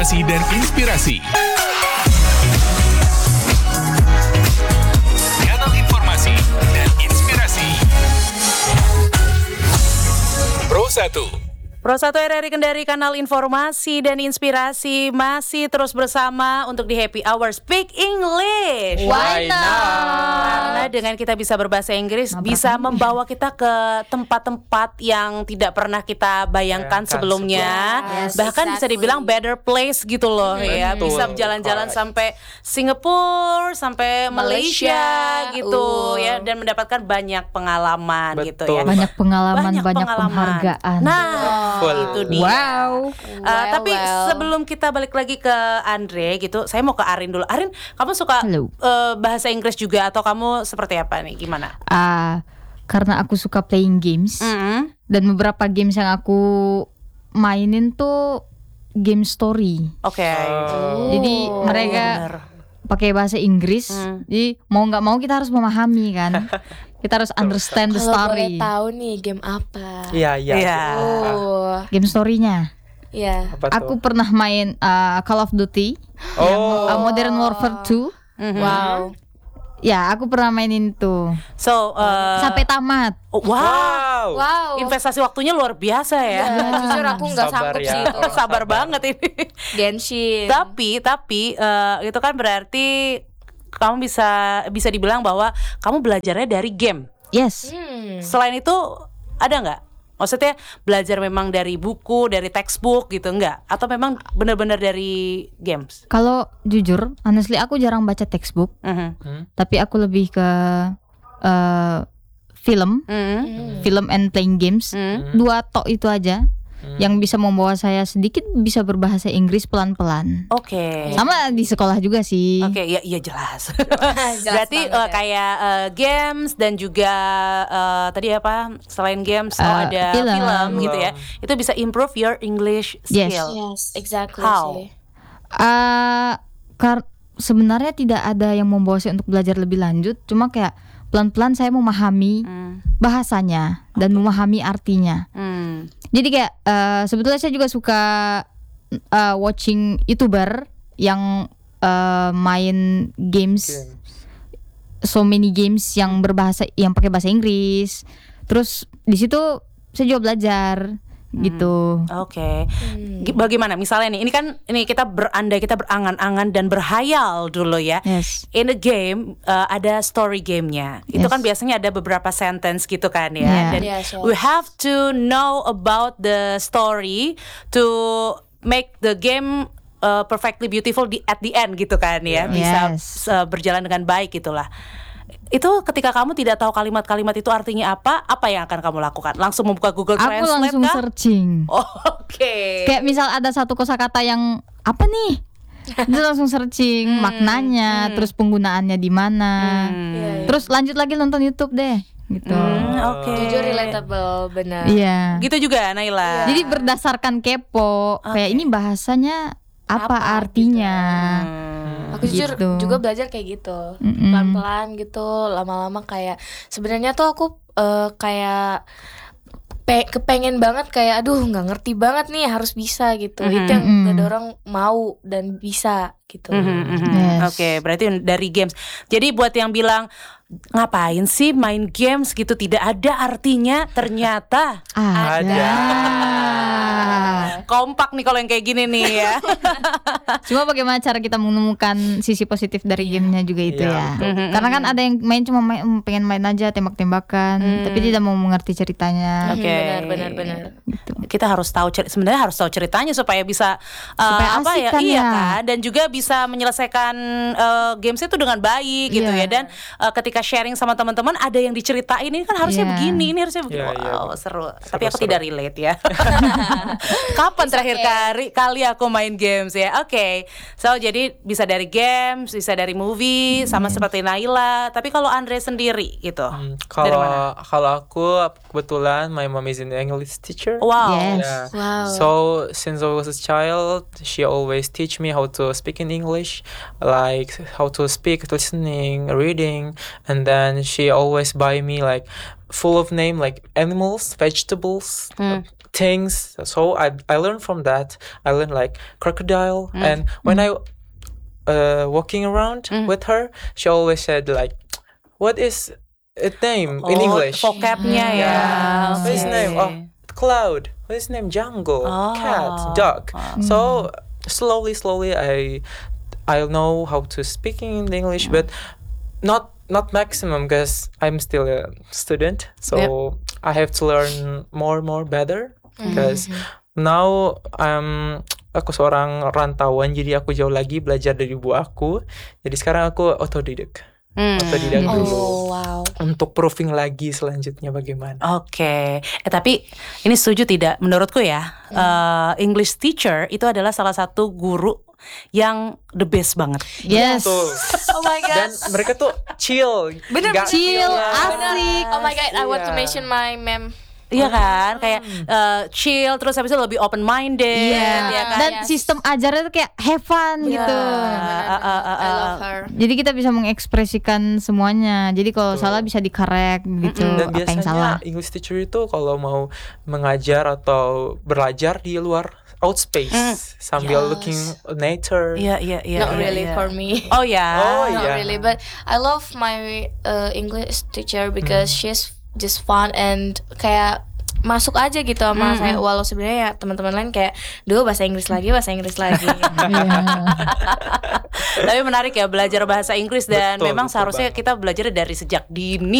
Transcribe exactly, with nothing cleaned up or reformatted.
informasi dan inspirasi. Kanal informasi dan inspirasi. Pro satu. Pro satu R R I Kendari, kanal informasi dan inspirasi, masih terus bersama untuk di Happy Hour Speak English. Why not? Karena dengan kita bisa berbahasa Inggris, Apa bisa kan? membawa kita ke tempat-tempat yang tidak pernah kita bayangkan Bayangkan sebelumnya. Yes, Bahkan bisa exactly. dibilang better place gitu loh ya. Betul. Bisa jalan-jalan Correct. sampai Singapura, sampai Malaysia, Malaysia, gitu uh. ya, dan mendapatkan banyak pengalaman gitu ya. Betul. Banyak pengalaman, Banyak banyak, pengalaman. penghargaan. Nah, Betul. itu dia. Wow. Uh, Well, tapi well. sebelum kita balik lagi ke Andre gitu, saya mau ke Arin dulu. Arin, kamu suka Halo. uh, bahasa Inggris juga atau kamu seperti apa nih? Gimana? Ah, karena aku suka playing games Mm-hmm. dan beberapa games yang aku mainin tuh game story. Oke. Oh. Jadi mereka Bener. pakai bahasa Inggris. Hmm. Jadi mau nggak mau kita harus memahami kan. Kita harus understand the Kalau boleh story. tahu nih game apa? Iya, iya. Iya. Oh, Game story-nya. iya. Apa tuh? Aku pernah main uh, Call of Duty, Oh. uh, Modern Warfare two. Mhm. Wow. Ya, aku pernah mainin itu So, uh, sampai tamat. oh, wow. Wow. Wow. Investasi waktunya luar biasa ya. Ya, jujur aku nggak Sabar sanggup ya. sih itu. Sabar banget ini. Genshin. Tapi, tapi uh, itu kan berarti kamu bisa bisa dibilang bahwa kamu belajarnya dari game. Yes. Hmm. Selain itu ada nggak? Maksudnya belajar memang dari buku, dari textbook gitu nggak? Atau memang benar-benar dari games? Kalau jujur, honestly aku jarang baca textbook, Mhm. tapi aku lebih ke uh, film, Mhm. film and playing games. Mhm. Dua tok itu aja yang bisa membawa saya sedikit bisa berbahasa Inggris pelan-pelan. Oke. Sama di sekolah juga sih. Oke, ya iya jelas. Jelas Berarti banget uh, ya. kayak uh, games dan juga uh, tadi apa? Selain games oh, Uh, ada film. film. gitu ya. Film. Itu bisa improve your English Yes. skill. Yes, exactly How? sih. Uh, kar- sebenarnya tidak ada yang membawa saya untuk belajar lebih lanjut, cuma kayak pelan-pelan saya memahami Hmm. bahasanya dan memahami artinya. Hmm. Jadi kayak uh, sebetulnya saya juga suka uh, watching YouTuber yang uh, main games, Game. so many games yang berbahasa yang pakai bahasa Inggris. Terus di situ saya juga belajar gitu. Oke. G- Bagaimana misalnya nih? Ini kan ini kita berandai, kita berangan-angan dan berhayal dulu ya. Yes. In a game uh, ada story game-nya. Itu Yes. kan biasanya ada beberapa sentence gitu kan ya. Yeah. Dan Yes, yes. we have to know about the story to make the game uh, perfectly beautiful di at the end gitu kan ya. Bisa Yes. uh, berjalan dengan baik gitulah. Itu ketika kamu tidak tahu kalimat-kalimat itu artinya apa, apa yang akan kamu lakukan? Langsung membuka Google Aku Translate langsung kah? searching. Oh, Oke. Kayak misal ada satu kosakata yang apa nih? Itu langsung searching maknanya, terus penggunaannya di mana. Hmm. Iya, iya. Terus lanjut lagi nonton YouTube deh, gitu. Hmm, Oke. Jujur relatable benar. Iya. Gitu juga Naila. Jadi berdasarkan kepo, kayak ini bahasanya apa, Apa artinya? Hmm. Aku jujur Gitu. juga belajar kayak gitu. Mm-mm. Pelan-pelan gitu, lama-lama kayak sebenarnya tuh aku eh, kayak pe- kepengen banget kayak aduh nggak ngerti banget nih harus bisa gitu. Mhm. Itu yang Mhm. ngedorong mau dan bisa gitu. Mhm, mhm. Yes. Oke, berarti dari games. Jadi buat yang bilang ngapain sih main games gitu, tidak ada artinya, ternyata Ada. kompak nih kalau yang kayak gini nih ya. Cuma bagaimana cara kita menemukan sisi positif dari gamenya juga itu Iya, ya. betul. Karena kan ada yang main cuma main, pengen main aja tembak-tembakan, tapi tidak mau mengerti ceritanya. Oke. Benar, benar, benar. Gitu. Kita harus tahu cer- sebenarnya harus tahu ceritanya supaya bisa uh, Supaya apa asik ya, kan iya ya. kan, dan juga bisa menyelesaikan uh, games itu dengan baik gitu Iya. ya. Dan uh, ketika sharing sama teman-teman ada yang diceritain, ini kan harusnya Iya. begini, ini harusnya begini. Iya, iya, Wow, betul. seru. Tapi aku Seru-seru. tidak relate ya. Kapan terakhir kali kali aku main games ya? Oke. So jadi bisa dari games, bisa dari movie, sama seperti Naila. Tapi kalau Andre sendiri gitu. Hmm, Dari mana? Kalau kalau aku kebetulan my mom is an English teacher. Wow. Yes. Yeah. Wow. So since I was a child, she always teach me how to speak in English, like how to speak, listening, reading, and then she always buy me like full of name like animals, vegetables, uh, Hmm. things. So I I learned from that. I learned like crocodile, Hmm. and when I uh walking around Hmm. with her, she always said like, "What is its name in Oh, English?" vocabnya ya. Yeah. Oke. What is name? Oh, cloud. What is name? Jungle. Oh. Cat. Dog. So slowly, slowly, I I know how to speaking in English, but not not maximum because I'm still a student. So I have to learn more, more better because now I'm aku seorang rantauan, jadi aku jauh lagi belajar dari ibu aku. Jadi sekarang aku otodidak. Hmm. Otodidak dulu. Oh wow. Untuk proving lagi selanjutnya bagaimana. Oke, eh tapi ini setuju tidak? Menurutku ya, eh, English teacher itu adalah salah satu guru yang the best banget. Yes. Tuh. Oh my god. Dan mereka tuh chill. Bener, Nggak- Chill, Iya. asik. Oh my god, I want to Iya. mention my mem. Iya kan, kayak eh, chill, terus habis itu lebih open minded, Iya. ya kan? Dan Yes. sistem ajarnya tuh kayak have fun Iya. gitu. Ah, ah, ah, ah, I love ah. her. Jadi kita bisa mengekspresikan semuanya. Jadi kalau salah bisa dikorek gitu. Dan Apa yang salah? biasanya English teacher itu kalau mau mengajar atau belajar di luar outspace sambil Yes. looking nature. Iya, iya, iya. Not iya, really iya. for me. Oh ya. Oh, Not yeah. really, but I love my uh, English teacher because she's just fun and kayak masuk aja gitu sama saya, walau sebenarnya ya teman-teman lain kayak duh bahasa Inggris lagi bahasa Inggris lagi. Tapi menarik ya belajar bahasa Inggris dan Betul, memang betul seharusnya banget. kita belajar dari sejak dini